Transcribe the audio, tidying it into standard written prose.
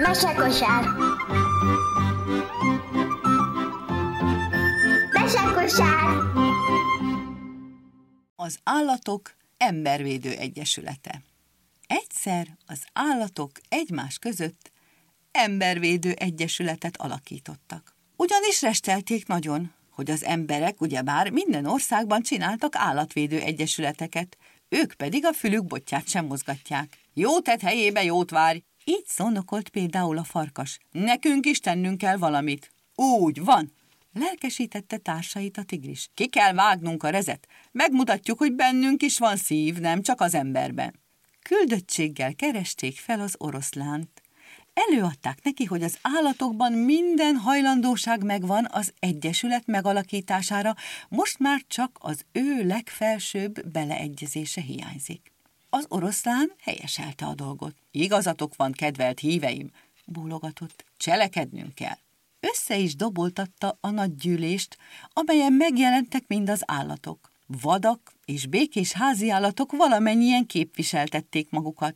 Mesekosár. Mesekosár. Az Állatok Embervédő Egyesülete. Egyszer az állatok egymás között embervédő egyesületet alakítottak. Ugyanis restelték nagyon, hogy az emberek ugyebár minden országban csináltak állatvédő egyesületeket, ők pedig a fülük botját sem mozgatják. Jó tett helyébe jót várj! Így szónokolt például a farkas. Nekünk is tennünk kell valamit. Úgy van! Lelkesítette társait a tigris. Ki kell vágnunk a rezet. Megmutatjuk, hogy bennünk is van szív, nem csak az emberben. Küldöttséggel keresték fel az oroszlánt. Előadták neki, hogy az állatokban minden hajlandóság megvan az egyesület megalakítására, most már csak az ő legfelsőbb beleegyezése hiányzik. Az oroszlán helyeselte a dolgot. Igazatok van, kedvelt híveim, bólogatott, cselekednünk kell. Össze is doboltatta a nagy gyűlést, amelyen megjelentek mind az állatok. Vadak és békés háziállatok valamennyien képviseltették magukat.